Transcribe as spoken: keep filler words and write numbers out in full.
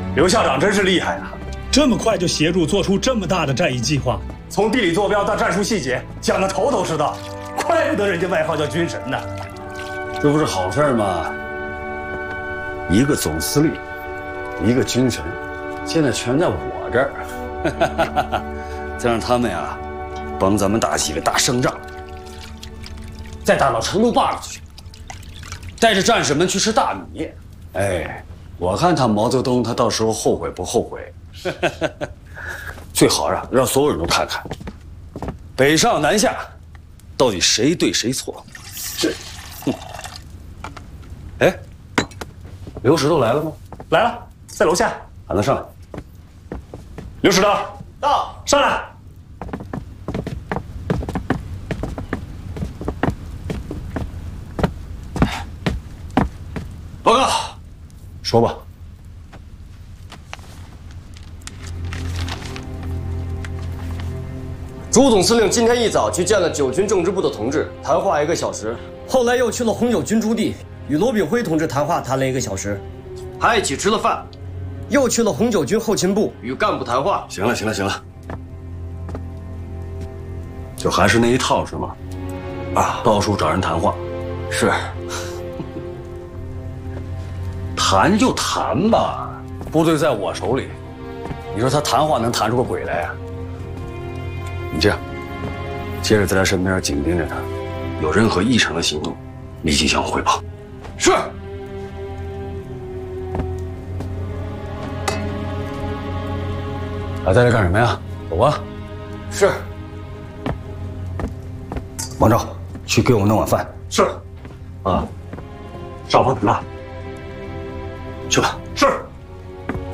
刘校长真是厉害啊！ 这么快就协助做出这么大的战役计划， 从地理坐标到战术细节讲得头头是道，怪不得人家外号叫军神呢。 这不是好事吗？一个总司令，一个军神，现在全在我这儿。再让他们呀，帮咱们打几个大胜仗，再打到成都坝子去，带着战士们去吃大米。哎，我看他毛泽东他到时候后悔不后悔？最好让让所有人都看看，北上南下，到底谁对谁错？ 是。 哼。哎，刘石头来了吗？ 来了，在楼下， 喊他上来。 刘石头， 到， 上来。 报告，说吧。 朱总司令今天一早去见了九军政治部的同志，谈话一个小时，后来又去了红九军驻地，与罗炳辉同志谈话谈了一个小时，还一起吃了饭，又去了红九军后勤部与干部谈话。 行了，行了，行了，就还是那一套是吗？啊，到处找人谈话。 是。 谈就谈吧，部队在我手里，你说他谈话能谈出个鬼来呀？你这样，接着在他身边紧盯着他，有任何异常的行动，立即向我汇报。 是。 还在这干什么呀？走啊！ 是。 王昭，去给我们弄碗饭。 是。 啊， 少放点辣。 去吧。 是。